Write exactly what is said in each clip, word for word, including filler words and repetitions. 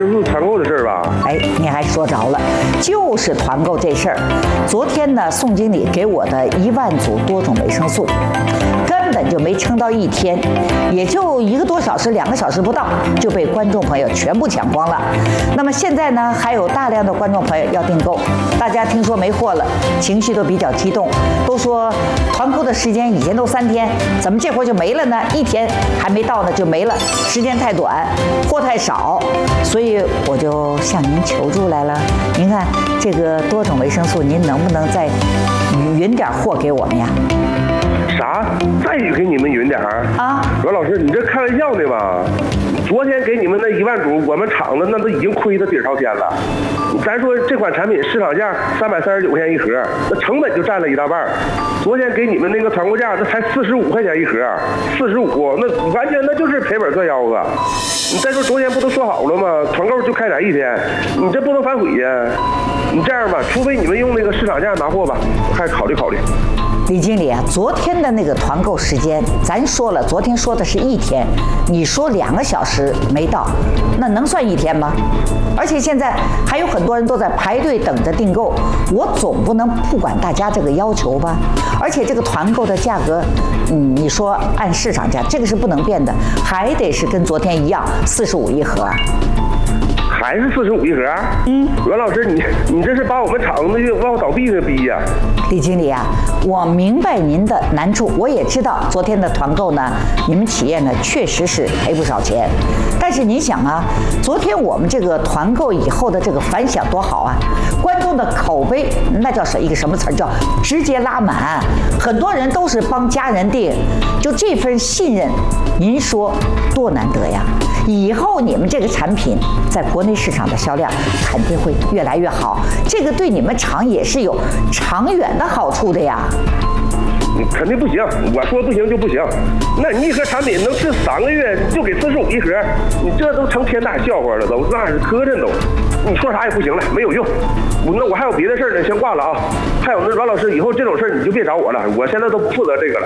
是团购的事儿吧？ 哎，你还说着了，就是团购这事儿。昨天呢，宋经理给我的一万组多种维生素，根本就没撑到一天，也就一个多小时、两个小时不到，就被观众朋友全部抢光了。那么现在呢，还有大量的观众朋友要订购，大家听说没货了，情绪都比较激动，都说团购的时间以前都三天，怎么这会儿就没了呢？一天还没到呢就没了，时间太短，货太少，所以我就向您求助来了。您看这个多种维生素，您能不能再匀点货给我们呀？ 啥？再给你们匀点儿啊？ 阮老师，你这开玩笑呢吧？昨天给你们那一万组，我们厂子那都已经亏得底儿朝天了。咱说这款产品市场价三百三十九块钱一盒，那成本就占了一大半。昨天给你们那个团购价，那才四十五块钱一盒，四十五，那完全那就是赔本赚吆喝。你再说昨天不都说好了吗？团购就开展一天，你这不能反悔呀。你这样吧，除非你们用那个市场价拿货吧，我还考虑考虑。 李经理啊，昨天的那个团购时间，咱说了，昨天说的是一天，你说两个小时没到，那能算一天吗？而且现在还有很多人都在排队等着订购，我总不能不管大家这个要求吧？而且这个团购的价格，嗯，你说按市场价，这个是不能变的，还得是跟昨天一样，四十五一盒。 还是四十五一盒？嗯，阮老师，你你这是把我们厂子就往倒闭的逼呀！ 李经理啊，我明白您的难处，我也知道昨天的团购呢，你们企业呢确实是赔不少钱。但是您想啊，昨天我们这个团购以后的这个反响多好啊，观众的口碑那叫是一个什么词儿？叫直接拉满，很多人都是帮家人订，就这份信任，您说多难得呀！以后你们这个产品在国内市场的销量肯定会越来越好，这个对你们厂也是有长远的好处的呀。 你肯定不行，我说不行就不行。那你一盒产品能吃三个月，就给四十五一盒，你这都成天大笑话了，都那是磕碜都。你说啥也不行了，没有用。我那我还有别的事儿呢，先挂了啊。还有那阮老师，以后这种事儿你就别找我了，我现在都不负责这个了。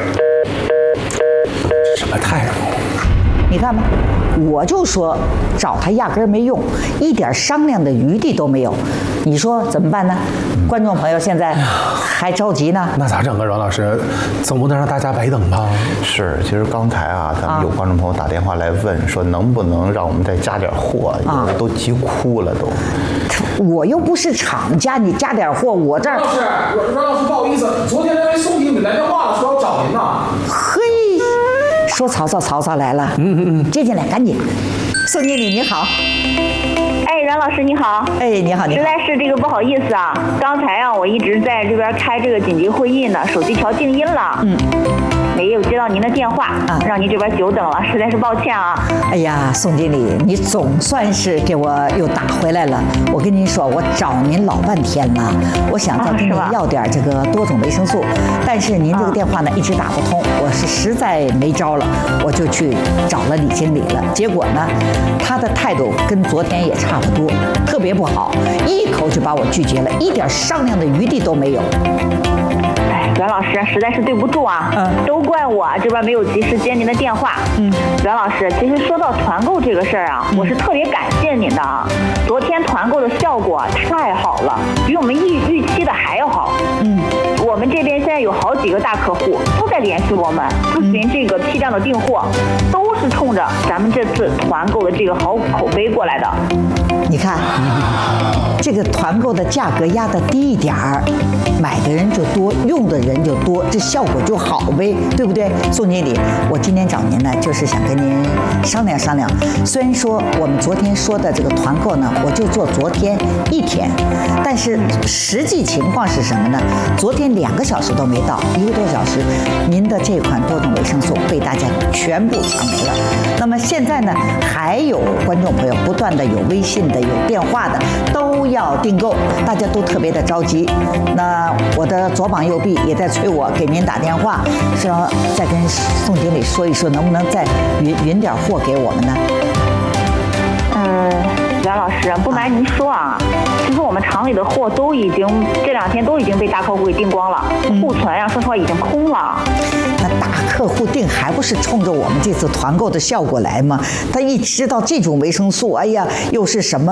什么态度？ 你看吧，我就说找他压根儿没用，一点商量的余地都没有。你说怎么办呢？观众朋友现在还着急呢。 那咋整啊，阮老师？总不能让大家白等吧？ 是，其实刚才啊，咱们有观众朋友打电话来问，说能不能让我们再加点货，有的都急哭了都。 我又不是厂家，你加点货，我这儿。 老师，阮老师不好意思，昨天那位宋经理来电话了，说要找您呢。 嘿。说曹操，曹操来了，嗯嗯嗯，接进来，赶紧。宋经理你好， 哎，阮老师你好， 哎，你好，你好， 实在是这个不好意思啊，刚才啊我一直在这边开这个紧急会议呢，手机调静音了，嗯，没有接到您的电话，啊，让您这边久等了，实在是抱歉啊。 哎呀，宋经理，你总算是给我又打回来了。我跟您说，我找您老半天了，我想再跟您要点这个多种维生素，但是您这个电话呢一直打不通，我是实在没招了，我就去找了李经理了。结果呢，他的态度跟昨天也差不多，特别不好，一口就把我拒绝了，一点商量的余地都没有。 阮老师实在是对不住啊，嗯，都怪我这边没有及时接您的电话。嗯，阮老师，其实说到团购这个事儿啊，嗯，我是特别感谢您的啊。昨天团购的效果太好了，比我们预预期的还要好。嗯，我们这边现在有好几个大客户都在联系我们，咨询这个批量的订货，都是冲着咱们这次团购的这个好口碑过来的。 你看，这个团购的价格压得低一点儿，买的人就多，用的人就多，这效果就好呗，对不对？宋经理，我今天找您呢，就是想跟您商量商量。虽然说我们昨天说的这个团购呢，我就做昨天一天，但是实际情况是什么呢？昨天两个小时都没到，一个多小时，您的这款多种维生素被大家全部抢没了。那么现在呢，还有观众朋友不断的有微信的、有电话的都要订购，大家都特别的着急。那我的左膀右臂也在催我给您打电话，说再跟宋经理说一说，能不能再匀匀点货给我们呢？ 嗯，阮老师，不瞒您说啊，其实我们厂里的货都已经这两天都已经被大客户给订光了，库存呀，说实话已经空了。 那大客户订还不是冲着我们这次团购的效果来吗？他一知道这种维生素，哎呀，又是什么